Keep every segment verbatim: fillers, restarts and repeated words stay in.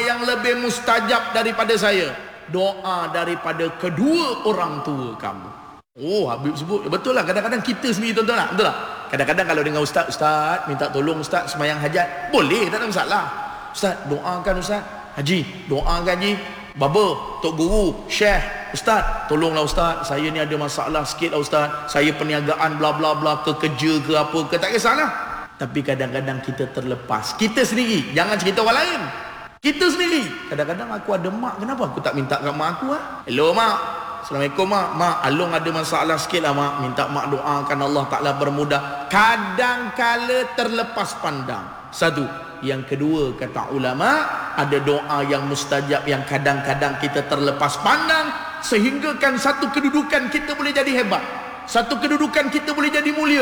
yang lebih mustajab daripada saya? Doa daripada kedua orang tua kamu. Oh, Habib sebut, betul lah. Kadang-kadang kita sendiri, tuan-tuan tak? Betul lah. Kadang-kadang kalau dengan ustaz, ustaz minta tolong ustaz semayang hajat, boleh, tak ada masalah. Ustaz, doakan ustaz. Haji, doakan haji. Baba, Tok Guru, Syekh, Ustaz, tolonglah Ustaz, saya ni ada masalah sikit lah Ustaz, saya perniagaan bla bla bla ke kerja ke apa ke, tak kisahlah. Tapi kadang-kadang kita terlepas, kita sendiri, jangan cerita orang lain, kita sendiri. Kadang-kadang aku ada mak, kenapa aku tak minta kat mak aku ah? Hello mak, Assalamualaikum mak, mak Along ada masalah sikit lah mak, minta mak doakan Allah Ta'ala bermudah. Kadang-kala terlepas pandang. Satu. Yang kedua, kata ulama, ada doa yang mustajab yang kadang-kadang kita terlepas pandang, sehingga kan satu kedudukan kita boleh jadi hebat, satu kedudukan kita boleh jadi mulia.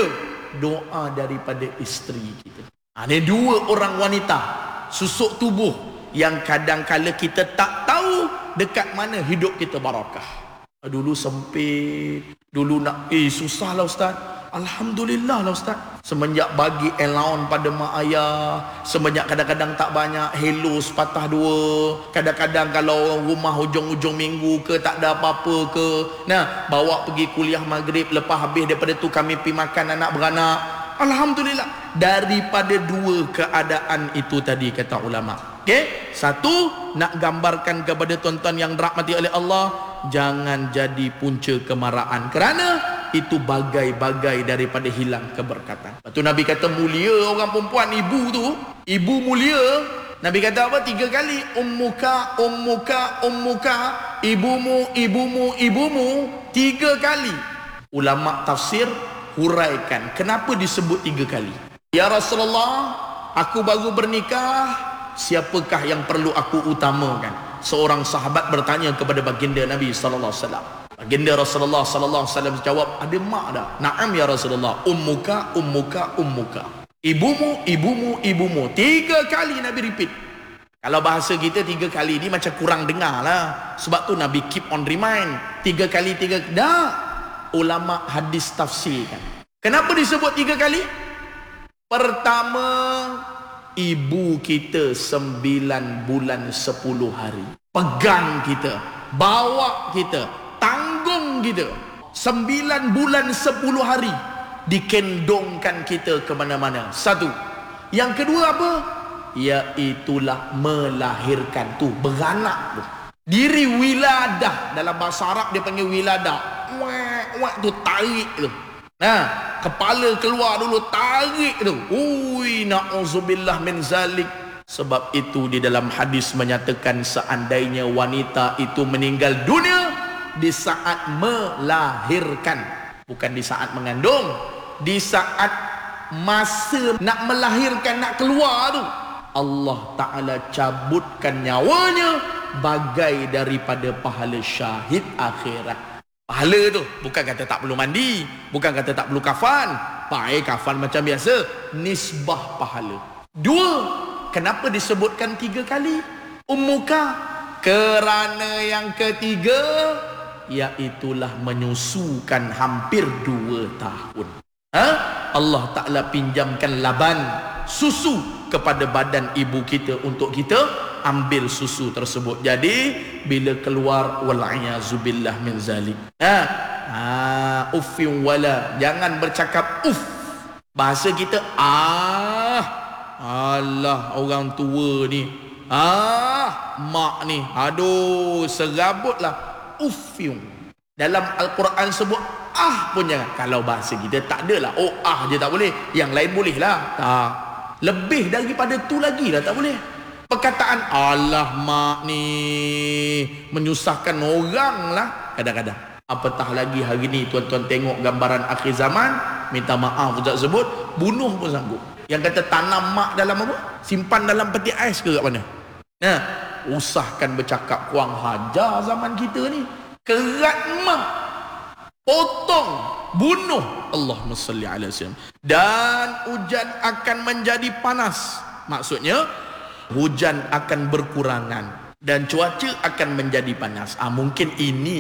Doa daripada isteri kita. Ini dua orang wanita susuk tubuh yang kadang-kala kita tak tahu dekat mana hidup kita barakah. Dulu sempit, dulu nak eh susah lah Ustaz. Alhamdulillah lah Ustaz, semenjak bagi allowance pada mak ayah, semenjak kadang-kadang tak banyak, hello sepatah dua, kadang-kadang kalau rumah hujung-hujung minggu ke tak ada apa-apa ke, nah bawa pergi kuliah maghrib, lepas habis daripada tu kami pergi makan anak beranak. Alhamdulillah, daripada dua keadaan itu tadi, kata ulama. Okey, satu, nak gambarkan kepada tuan-tuan yang dirahmati oleh Allah, jangan jadi punca kemarahan, kerana itu bagai-bagai daripada hilang keberkatan. Lepas tu Nabi kata mulia orang perempuan, ibu tu, ibu mulia. Nabi kata apa? Tiga kali. Ummuka, ummuka, ummuka. Ibumu, ibumu, ibumu. Tiga kali. Ulama tafsir huraikan kenapa disebut tiga kali. Ya Rasulullah, aku baru bernikah, siapakah yang perlu aku utamakan? Seorang sahabat bertanya kepada baginda Nabi sallallahu alaihi wasallam. Baginda Rasulullah sallallahu alaihi wasallam jawab, ada mak dah. Naam ya Rasulullah. Ummuka, ummuka, ummuka. Ibumu, ibumu, ibumu. Tiga kali Nabi repeat. Kalau bahasa kita tiga kali ni macam kurang dengar lah. Sebab tu Nabi keep on remind. Tiga kali, tiga kali. Dah. Ulama hadis tafsirkan. Kenapa disebut tiga kali? Pertama, ibu kita sembilan bulan sepuluh hari. Pegang kita, bawa kita, tanggung kita. Sembilan bulan sepuluh hari dikendongkan kita ke mana-mana. Satu. Yang kedua apa? Iaitulah melahirkan tu, beranak tu. Diri wiladah, dalam bahasa Arab dia panggil wiladah. Wak, wak tu tarik tu. Nah, kepala keluar dulu, tarik tu. Ui, na'udzubillah min zalik. Sebab itu di dalam hadis menyatakan seandainya wanita itu meninggal dunia di saat melahirkan, bukan di saat mengandung, di saat masa nak melahirkan, nak keluar tu, Allah Ta'ala cabutkan nyawanya bagai daripada pahala syahid akhirat. Pahala tu bukan kata tak perlu mandi, bukan kata tak perlu kafan. Pakai kafan macam biasa, nisbah pahala. Dua, kenapa disebutkan tiga kali? Ummuka, kerana yang ketiga iaitulah menyusukan hampir dua tahun. Ha? Allah Ta'ala pinjamkan laban susu kepada badan ibu kita untuk kita ambil susu tersebut. Jadi bila keluar, wal'iyazubillah min zalik. Ha, ha uffin wala, jangan bercakap uff. Bahasa kita ah, alah orang tua ni, ah mak ni, aduh serabutlah. Uffin. Dalam Al-Quran sebut ah pun jangan. Kalau bahasa kita tak adalah, oh ah je tak boleh, yang lain boleh lah. Tak. Lebih daripada tu lagi lah tak boleh. Perkataan alah mak ni menyusahkan orang lah kadang-kadang. Apatah lagi hari ni tuan-tuan tengok gambaran akhir zaman, minta maaf Ustaz sebut, bunuh pun sanggup. Yang kata tanam mak dalam apa? Simpan dalam peti ais ke kat mana? Nah, usahkan bercakap kurang hajar zaman kita ni. Kerat mak, potong, bunuh. Allahumma salli ala sayyidina. Dan hujan akan menjadi panas. Maksudnya hujan akan berkurangan dan cuaca akan menjadi panas. Ah, mungkin ini